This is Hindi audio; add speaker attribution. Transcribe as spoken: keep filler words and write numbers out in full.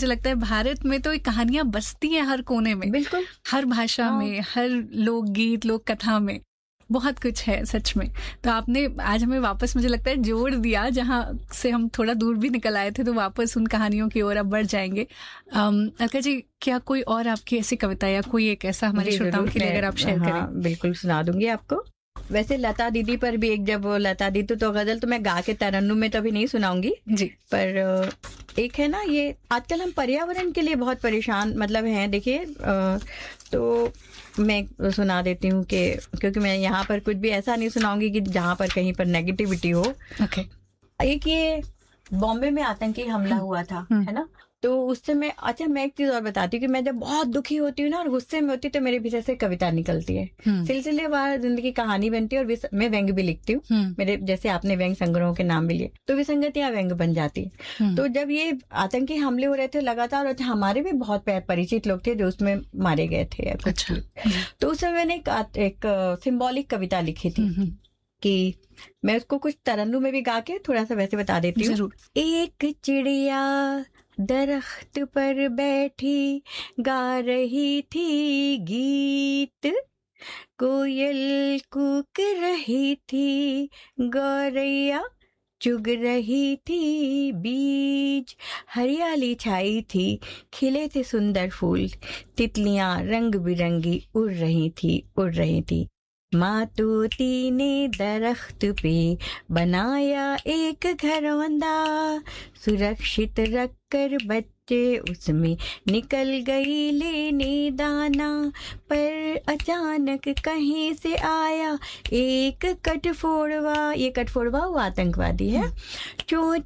Speaker 1: मुझे लगता है भारत में तो ये कहानियां बसती हैं हर कोने में,
Speaker 2: बिल्कुल,
Speaker 1: हर भाषा
Speaker 2: हाँ।
Speaker 1: में, हर लोकगीत, लोक कथा में बहुत कुछ है सच में। तो आपने आज हमें वापस मुझे लगता है जोड़ दिया, जहाँ से हम थोड़ा दूर भी निकल आए थे, तो वापस उन कहानियों की ओर अब बढ़ जाएंगे। अलका जी, क्या कोई और आपकी ऐसी कविता या कोई एक ऐसा हमारे श्रोताओं के लिए अगर आप शेयर
Speaker 2: हाँ,
Speaker 1: करें?
Speaker 2: बिल्कुल सुना दूंगी आपको। वैसे लता दीदी पर भी एक, जब लता दीदी तो गजल तो मैं गा के तरन्नुम में तो अभी नहीं सुनाऊंगी
Speaker 1: जी,
Speaker 2: पर एक है ना, ये आजकल हम पर्यावरण के लिए बहुत परेशान मतलब हैं। देखिए, तो मैं सुना देती हूँ कि क्योंकि मैं यहाँ पर कुछ भी ऐसा नहीं सुनाऊंगी कि जहाँ पर कहीं पर नेगेटिविटी हो।
Speaker 1: ओके।
Speaker 2: एक ये बॉम्बे में आतंकी हमला हुआ था, है ना, तो उससे मैं, अच्छा मैं एक चीज और बताती हूँ कि मैं जब बहुत दुखी होती हूँ ना और गुस्से में होती हूँ तो मेरे भीतर से कविता निकलती है, सिलसिलेवार जिंदगी कहानी बनती है और विस, मैं व्यंग भी लिखती हूँ। मेरे जैसे आपने व्यंग संग्रहों के नाम भी लिए, तो विसंगतियां व्यंग बन जाती है। तो जब ये आतंकी हमले हो रहे थे लगातार, और हमारे भी बहुत परिचित लोग थे जो उसमें मारे गए थे या कुछ, तो उस समय मैंने एक सिंबॉलिक कविता लिखी थी कि मैं उसको कुछ तरन्नुम में भी गा के थोड़ा सा वैसे बता देती हूँ। एक चिड़िया दरख्त पर बैठी गा रही थी गीत, कोयल कूक रही थी, गौरैया चुग रही थी बीज, हरियाली छाई थी, खिले थे सुंदर फूल, तितलियां रंग बिरंगी उड़ रही थी उड़ रही थी मातूती ने दरख्त पे बनाया एक घरौंदा, सुरक्षित रखकर बच्चे उसमें निकल गई लेने दाना, पर अचानक कहीं से आया एक कटफोड़वा, ये कटफोड़वा वो आतंकवादी है, चोंच